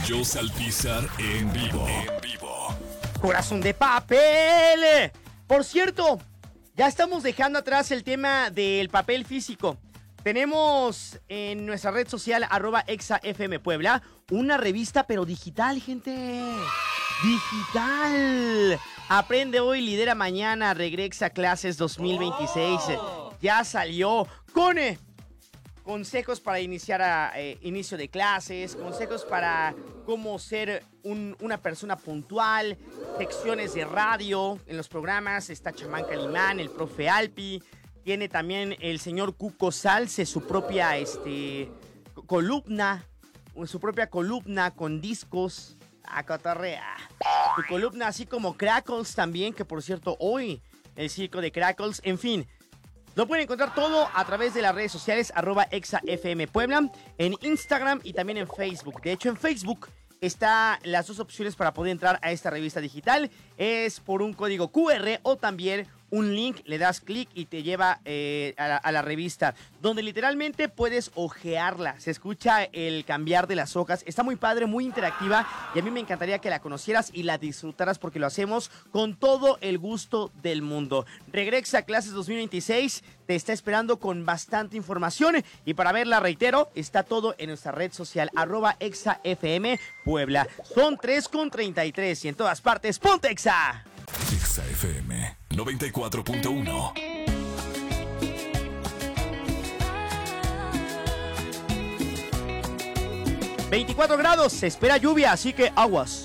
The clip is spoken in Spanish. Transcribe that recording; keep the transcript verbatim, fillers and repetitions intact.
Joss Alpizar en vivo. En vivo. Corazón de papel. Por cierto, ya estamos dejando atrás el tema del papel físico. Tenemos en nuestra red social, arroba ExaFM Puebla, una revista pero digital, gente. Digital. Aprende hoy, lidera mañana, regresa a clases dos mil veintiséis. Oh. Ya salió con eh, consejos para iniciar a, eh, inicio de clases, consejos para cómo ser un, una persona puntual, secciones de radio en los programas. Está Chamán Calimán, el profe Alpi. Tiene también el señor Cuco Salce, su propia este, columna, su propia columna con discos. A cotorrea. Su columna, así como Crackles también, que por cierto, hoy el circo de Crackles. En fin, lo pueden encontrar todo a través de las redes sociales, arroba ExaFM Puebla, en Instagram y también en Facebook. De hecho, en Facebook está las dos opciones para poder entrar a esta revista digital. Es por un código cu erre o también un link, le das clic y te lleva eh, a, la, a la revista, donde literalmente puedes ojearla. Se escucha el cambiar de las hojas. Está muy padre, muy interactiva y a mí me encantaría que la conocieras y la disfrutaras porque lo hacemos con todo el gusto del mundo. Regresa a clases dos mil veintiséis, te está esperando con bastante información y para verla, reitero, está todo en nuestra red social, arroba ExaFM Puebla. Son tres con treinta y tres y en todas partes, ¡ponte Exa! ExaFM noventa y cuatro punto uno. veinticuatro grados, se espera lluvia, así que aguas.